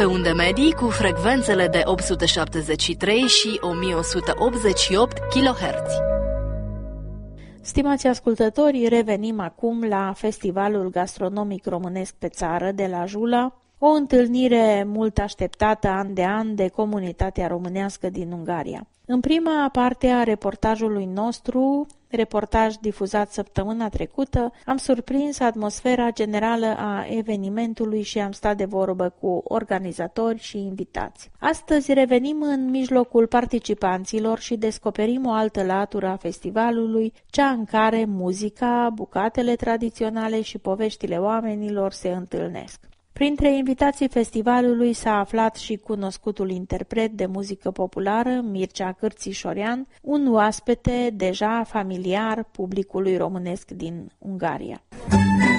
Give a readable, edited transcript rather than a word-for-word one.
pe unde medii cu frecvențele de 873 și 1188 kHz. Stimați ascultători, revenim acum la Festivalul Gastronomic Românesc pe Țară de la Jula, o întâlnire mult așteptată an de an de comunitatea românească din Ungaria. În prima parte a reportajului nostru, reportaj difuzat săptămâna trecută, am surprins atmosfera generală a evenimentului și am stat de vorbă cu organizatori și invitați. Astăzi revenim în mijlocul participanților și descoperim o altă latură a festivalului, cea în care muzica, bucatele tradiționale și poveștile oamenilor se întâlnesc. Printre invitații festivalului s-a aflat și cunoscutul interpret de muzică populară, Mircea Cârțișorean, un oaspete deja familiar publicului românesc din Ungaria.